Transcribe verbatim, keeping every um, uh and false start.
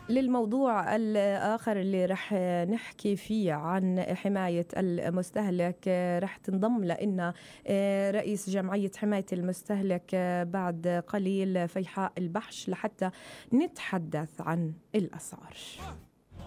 للموضوع الآخر اللي رح نحكي فيه عن حماية المستهلك، رح تنضم لنا رئيس جمعية حماية المستهلك بعد قليل فيحاء البحش لحتى نتحدث عن الأسعار.